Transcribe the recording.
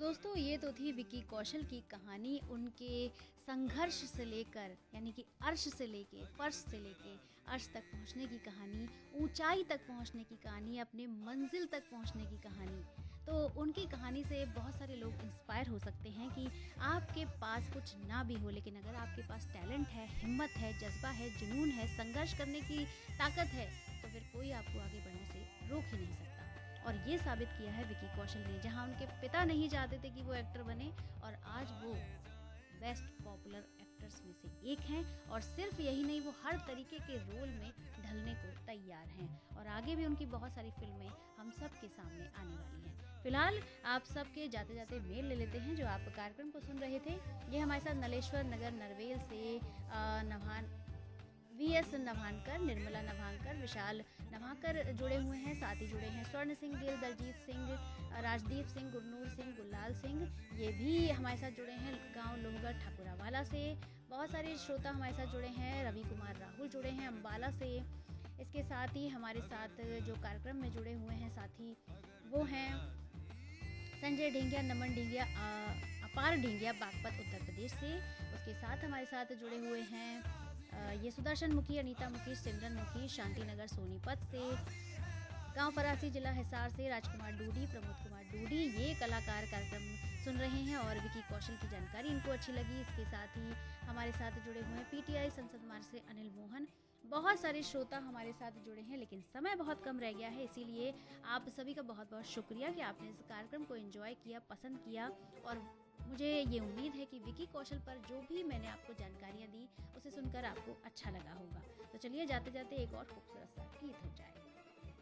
दोस्तों ये तो थी विकी कौशल की कहानी। उनके संघर्ष से लेकर यानी कि अर्श से लेके फर्श से लेके अर्श तक पहुंचने की कहानी, ऊंचाई तक पहुंचने की कहानी, अपने मंजिल तक पहुंचने की कहानी। तो उनकी कहानी से बहुत सारे लोग इंस्पायर हो सकते हैं कि आपके पास कुछ ना भी हो, लेकिन अगर आपके पास टैलेंट है, हिम्मत है, जज्बा है, जुनून है, संघर्ष करने की ताकत है, तो फिर कोई आपको आगे बढ़ने से रोक ही नहीं सकता। और ये साबित किया है विकी कौशल ने, जहां उनके पिता नहीं चाहते थे कि वो एक्टर बने, और आज वो बेस्ट पॉपुलर एक्टर्स में से एक हैं। और सिर्फ यही नहीं, वो हर तरीके के रोल में ढलने को तैयार हैं, और आगे भी उनकी बहुत सारी फिल्में हम सब के सामने आने वाली हैं। फिलहाल आप सबके जाते जाते मेल ले लेते हैं जो आप कार्यक्रम को सुन रहे थे। ये हमारे साथ नलेश्वर नगर नरवेल से नभान वीएस नभानकर, निर्मला नभानकर, विशाल नभाकर जुड़े हुए हैं। साथ ही जुड़े हैं स्वर्ण सिंह गिल, दलजीत सिंह, राजदीप सिंह, गुरनूर सिंह, गुललाल सिंह, ये भी हमारे साथ जुड़े हैं गांव लोहगढ़ ठाकुरावाला से। बहुत सारे श्रोता हमारे साथ जुड़े हैं। रवि कुमार राहुल जुड़े हैं अम्बाला से। इसके साथ ही हमारे साथ जो कार्यक्रम में जुड़े हुए हैं साथी वो हैं संजय ढींगिया, नमन ढींगिया, अपार ढींगिया, बागपत उत्तर प्रदेश से। उसके साथ हमारे साथ जुड़े हुए हैं ये सुदर्शन मुखी, अनीता मुखी, सिमरन मुखी, शांतिनगर सोनीपत से, गांव फरासी, जिला हिसार से, राजकुमार डूडी, प्रमोद कुमार डूडी, ये कलाकार कार्यक्रम सुन रहे हैं और विकी कौशल की जानकारी इनको अच्छी लगी। इसके साथ ही हमारे साथ जुड़े हुए हैं पीटीआई संसद मार्ग से अनिल मोहन। बहुत सारे श्रोता हमारे साथ जुड़े हैं, लेकिन समय बहुत कम रह गया है, इसीलिए आप सभी का बहुत बहुत शुक्रिया कि आपने इस कार्यक्रम को एंजॉय किया, पसंद किया। और मुझे ये उम्मीद है कि विकी कौशल पर जो भी मैंने आपको जानकारियाँ दी उसे सुनकर आपको अच्छा लगा होगा। तो चलिए जाते जाते एक और खूबसूरत सा गीत हो जाए।